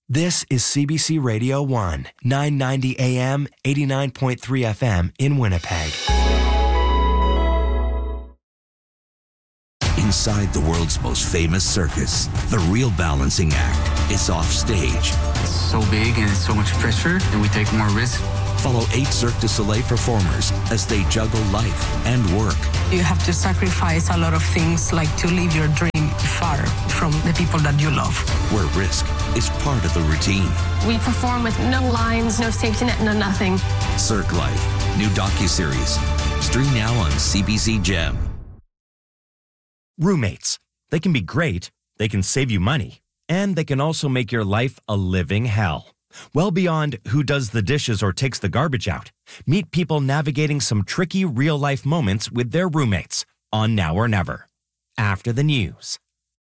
This is CBC Radio 1, 990 AM, 89.3 FM in Winnipeg. Inside the world's most famous circus, the real balancing act is off stage. It's so big and so much pressure, and we take more risk. Follow 8 Cirque du Soleil performers as they juggle life and work. You have to sacrifice a lot of things, like to leave your dream far from the people that you love. Where risk is part of the routine. We perform with no lines, no safety net, no nothing. Cirque Life, new docuseries. Stream now on CBC Gem. Roommates. They can be great, they can save you money, and they can also make your life a living hell. Well beyond who does the dishes or takes the garbage out. Meet people navigating some tricky real-life moments with their roommates on Now or Never. After the news.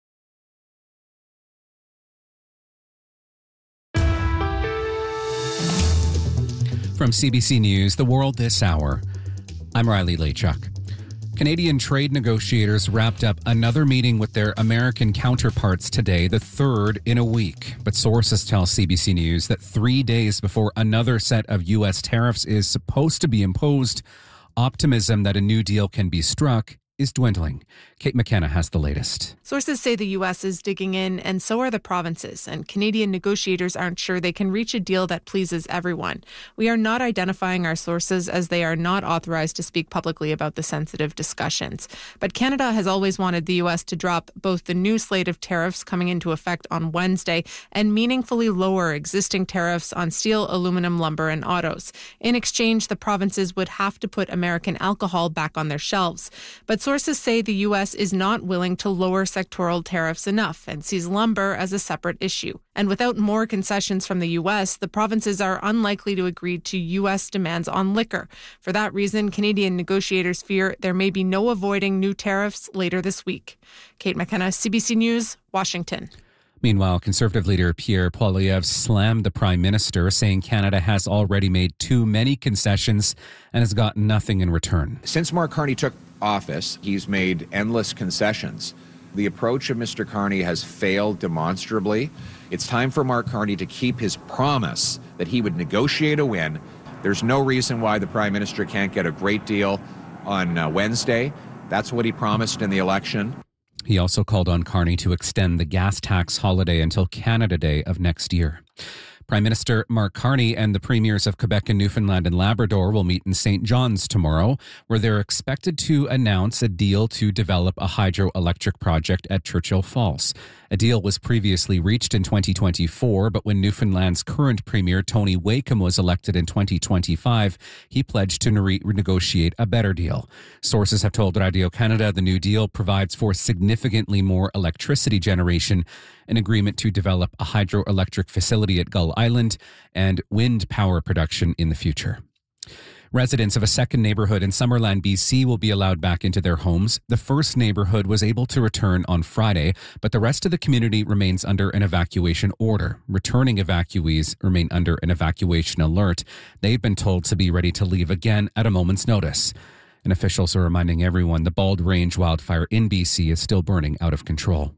From CBC News, The World This Hour, I'm Riley Lachuk. Canadian trade negotiators wrapped up another meeting with their American counterparts today, the third in a week. But sources tell CBC News that 3 days before another set of U.S. tariffs is supposed to be imposed, optimism that a new deal can be struck is dwindling. Kate McKenna has the latest. Sources say the U.S. is digging in, and so are the provinces, and Canadian negotiators aren't sure they can reach a deal that pleases everyone. We are not identifying our sources as they are not authorized to speak publicly about the sensitive discussions. But Canada has always wanted the U.S. to drop both the new slate of tariffs coming into effect on Wednesday and meaningfully lower existing tariffs on steel, aluminum, lumber, and autos. In exchange, the provinces would have to put American alcohol back on their shelves. But sources say the U.S. is not willing to lower sectoral tariffs enough and sees lumber as a separate issue. And without more concessions from the U.S., the provinces are unlikely to agree to U.S. demands on liquor. For that reason, Canadian negotiators fear there may be no avoiding new tariffs later this week. Kate McKenna, CBC News, Washington. Meanwhile, Conservative leader Pierre Poilievre slammed the Prime Minister, saying Canada has already made too many concessions and has got nothing in return. Since Mark Carney took office, he's made endless concessions. The approach of Mr. Carney has failed demonstrably. It's time for Mark Carney to keep his promise that he would negotiate a win. There's no reason why the Prime Minister can't get a great deal on Wednesday. That's what he promised in the election. He also called on Carney to extend the gas tax holiday until Canada Day of next year. Prime Minister Mark Carney and the premiers of Quebec and Newfoundland and Labrador will meet in St. John's tomorrow, where they're expected to announce a deal to develop a hydroelectric project at Churchill Falls. A deal was previously reached in 2024, but when Newfoundland's current premier, Tony Wakeham, was elected in 2025, he pledged to renegotiate a better deal. Sources have told Radio Canada the new deal provides for significantly more electricity generation, an agreement to develop a hydroelectric facility at Gull Island, and wind power production in the future. Residents of a second neighborhood in Summerland, BC will be allowed back into their homes. The first neighborhood was able to return on Friday, but the rest of the community remains under an evacuation order. Returning evacuees remain under an evacuation alert. They've been told to be ready to leave again at a moment's notice. And officials are reminding everyone the Bald Range wildfire in BC is still burning out of control.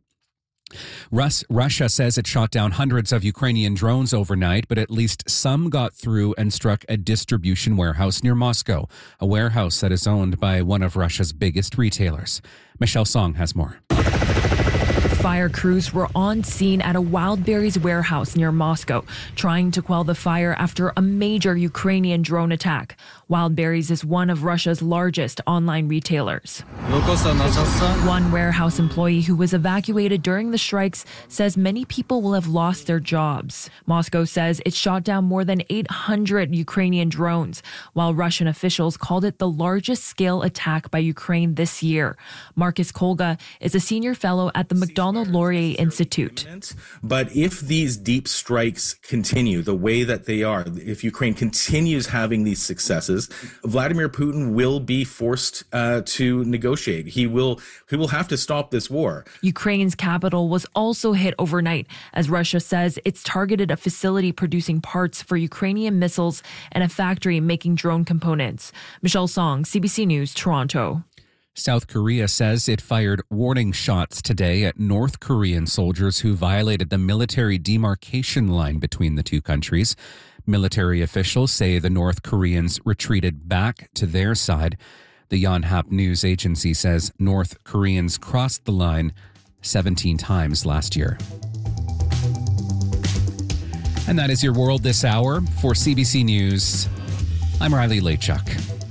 Russia says it shot down hundreds of Ukrainian drones overnight, but at least some got through and struck a distribution warehouse near Moscow, a warehouse that is owned by one of Russia's biggest retailers. Michelle Song has more. Fire crews were on scene at a Wildberries warehouse near Moscow, trying to quell the fire after a major Ukrainian drone attack. Wildberries is one of Russia's largest online retailers. One warehouse employee who was evacuated during the strikes says many people will have lost their jobs. Moscow says it shot down more than 800 Ukrainian drones, while Russian officials called it the largest scale attack by Ukraine this year. Marcus Kolga is a senior fellow at the Macdonald-Laurier Institute. But if these deep strikes continue the way that they are, if Ukraine continues having these successes, Vladimir Putin will be forced to negotiate. He will have to stop this war. Ukraine's capital was also hit overnight, as Russia says it's targeted a facility producing parts for Ukrainian missiles and a factory making drone components. Michelle Song, CBC News, Toronto. South Korea says it fired warning shots today at North Korean soldiers who violated the military demarcation line between the two countries. Military officials say the North Koreans retreated back to their side. The Yonhap news agency says North Koreans crossed the line 17 times last year. And that is your world this hour. For CBC News, I'm Riley Lachuk.